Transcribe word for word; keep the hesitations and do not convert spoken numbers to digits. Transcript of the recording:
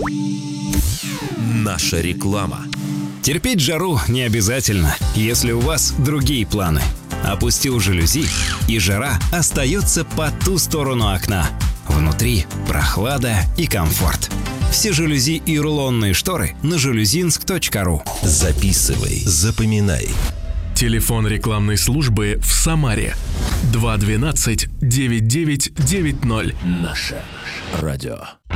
Наша реклама. Терпеть жару не обязательно, если у вас другие планы. Опустил жалюзи, и жара остается по ту сторону окна. Внутри прохлада и комфорт. Все жалюзи и рулонные шторы на жалюзинск точка ру. Записывай, запоминай. Телефон рекламной службы в Самаре два двенадцать девять девять девять ноль. Наше радио.